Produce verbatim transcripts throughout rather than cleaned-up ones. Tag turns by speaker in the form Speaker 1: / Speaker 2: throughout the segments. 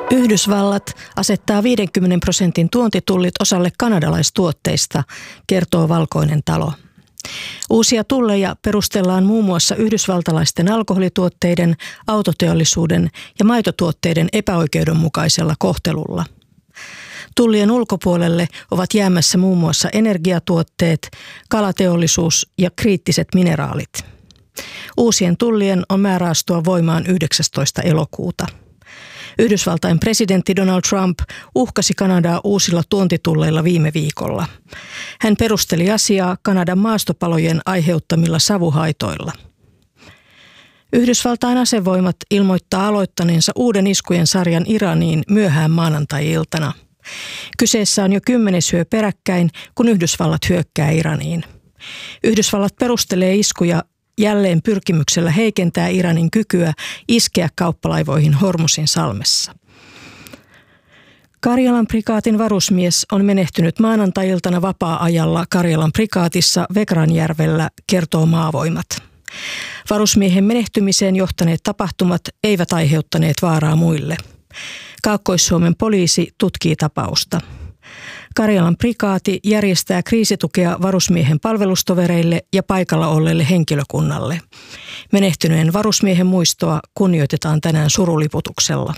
Speaker 1: Yhdysvallat asettaa viidenkymmenen prosentin tuontitullit osalle kanadalaistuotteista, kertoo Valkoinen talo. Uusia tulleja perustellaan muun muassa yhdysvaltalaisten alkoholituotteiden, autoteollisuuden ja maitotuotteiden epäoikeudenmukaisella kohtelulla. Tullien ulkopuolelle ovat jäämässä muun muassa energiatuotteet, kalateollisuus ja kriittiset mineraalit. Uusien tullien on määrä astua voimaan yhdeksästoista elokuuta. Yhdysvaltain presidentti Donald Trump uhkasi Kanadaa uusilla tuontitulleilla viime viikolla. Hän perusteli asiaa Kanadan maastopalojen aiheuttamilla savuhaitoilla. Yhdysvaltain asevoimat ilmoittaa aloittaneensa uuden iskujen sarjan Iraniin myöhään maanantai-iltana. Kyseessä on jo kymmenes yö peräkkäin, kun Yhdysvallat hyökkää Iraniin. Yhdysvallat perustelee iskuja jälleen pyrkimyksellä heikentää Iranin kykyä iskeä kauppalaivoihin Hormusin salmessa. Karjalan prikaatin varusmies on menehtynyt maanantai-iltana vapaa-ajalla Karjalan prikaatissa Vekranjärvellä, kertoo Maavoimat. Varusmiehen menehtymiseen johtaneet tapahtumat eivät aiheuttaneet vaaraa muille. Kaakkois-Suomen poliisi tutkii tapausta. Karjalan prikaati järjestää kriisitukea varusmiehen palvelustovereille ja paikalla olleelle henkilökunnalle. Menehtyneen varusmiehen muistoa kunnioitetaan tänään suruliputuksella.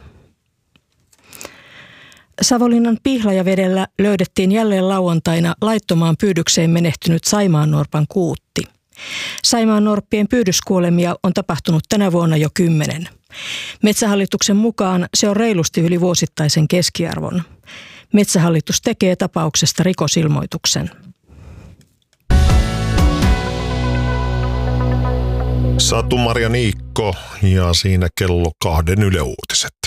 Speaker 1: Savonlinnan Pihlajavedellä löydettiin jälleen lauantaina laittomaan pyydykseen menehtynyt saimaannorpan kuutti. Saimaannorppien pyydyskuolemia on tapahtunut tänä vuonna jo kymmenen. Metsähallituksen mukaan se on reilusti yli vuosittaisen keskiarvon. Metsähallitus tekee tapauksesta rikosilmoituksen.
Speaker 2: Satu Maria Niikko ja siinä kello kahden Yle Uutiset.